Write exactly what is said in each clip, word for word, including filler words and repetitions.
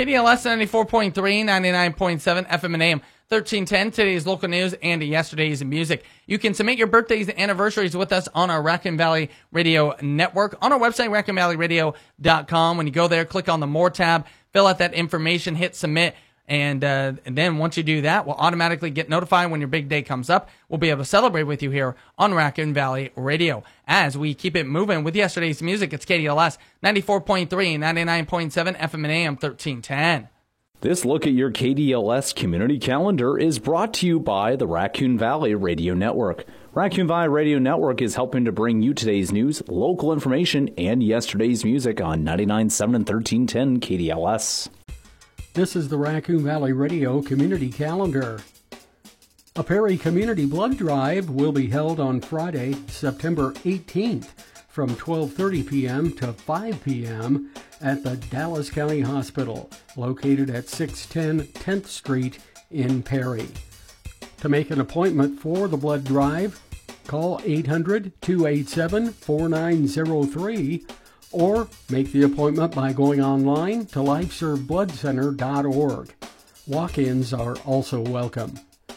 K D L S ninety-four point three, ninety-nine point seven, F M and A M thirteen ten. Today's local news and yesterday's music. You can submit your birthdays and anniversaries with us on our Raccoon Valley Radio Network on our website, raccoon valley radio dot com. When you go there, click on the More tab, fill out that information, hit submit. And, uh, and then once you do that, we'll automatically get notified when your big day comes up. We'll be able to celebrate with you here on Raccoon Valley Radio. As we keep it moving with yesterday's music, it's K D L S ninety-four point three, ninety-nine point seven, F M and A M thirteen ten. This look at your K D L S community calendar is brought to you by the Raccoon Valley Radio Network. Raccoon Valley Radio Network is helping to bring you today's news, local information, and yesterday's music on ninety-nine point seven and thirteen ten K D L S. This is the Raccoon Valley Radio Community Calendar. A Perry Community Blood Drive will be held on Friday, September eighteenth from twelve thirty p.m. to five p.m. at the Dallas County Hospital, located at six ten tenth Street in Perry. To make an appointment for the blood drive, call eight hundred, two eight seven, four nine zero three or make the appointment by going online to lifeserve blood center dot org. Walk-ins are also welcome.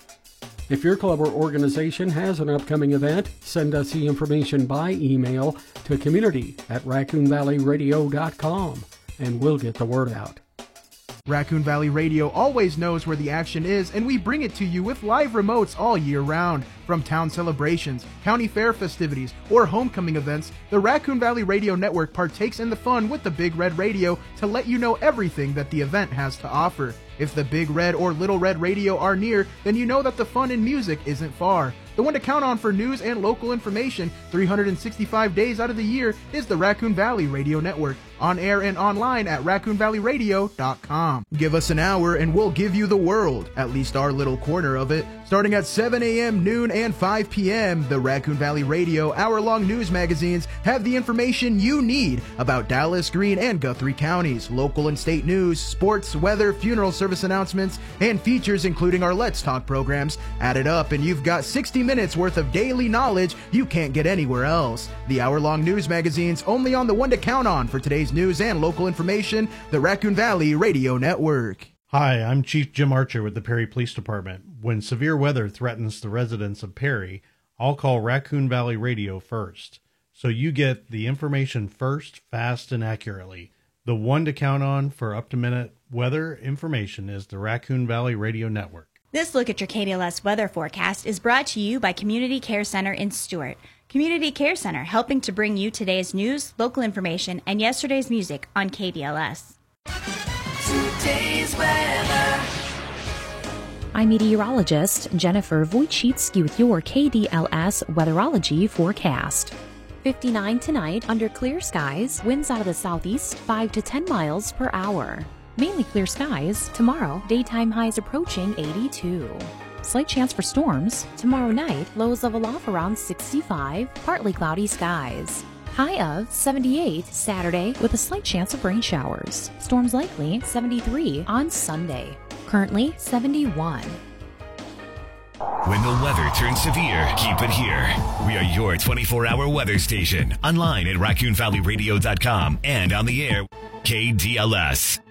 If your club or organization has an upcoming event, send us the information by email to community at raccoon valley radio dot com and we'll get the word out. Raccoon Valley Radio always knows where the action is, and we bring it to you with live remotes all year round. From town celebrations, county fair festivities, or homecoming events, the Raccoon Valley Radio Network partakes in the fun with the Big Red Radio to let you know everything that the event has to offer. If the Big Red or Little Red Radio are near, then you know that the fun in music isn't far. The one to count on for news and local information three hundred sixty-five days out of the year is the Raccoon Valley Radio Network, on air and online at raccoon valley radio dot com. Give us an hour and we'll give you the world, at least our little corner of it. Starting at seven a.m., noon, and five p.m., the Raccoon Valley Radio hour-long news magazines have the information you need about Dallas, Greene, and Guthrie counties, local and state news, sports, weather, funeral service announcements, and features including our Let's Talk programs. Add it up and you've got sixty minutes worth of daily knowledge you can't get anywhere else. The hour-long news magazines only on the one to count on for today's news and local information, the Raccoon Valley Radio Network. Hi, I'm Chief Jim Archer with the Perry Police Department. When severe weather threatens the residents of Perry, I'll call Raccoon Valley Radio first, so you get the information first, fast, and accurately. The one to count on for up-to-minute weather information is the Raccoon Valley Radio Network. This look at your K D L S weather forecast is brought to you by Community Care Center in Stuart. Community Care Center, helping to bring you today's news, local information, and yesterday's music on K D L S. Today's weather. I'm meteorologist Jennifer Wojcicki with your K D L S weatherology forecast. fifty-nine tonight, under clear skies, winds out of the southeast, five to ten miles per hour. Mainly clear skies. Tomorrow, daytime highs approaching eighty-two. Slight chance for storms. Tomorrow night, lows level off around sixty-five, partly cloudy skies. High of seventy-eight Saturday with a slight chance of rain showers. Storms likely seventy-three on Sunday. Currently seventy-one. When the weather turns severe, keep it here. We are your twenty-four hour weather station. Online at raccoon valley radio dot com and on the air, K D L S.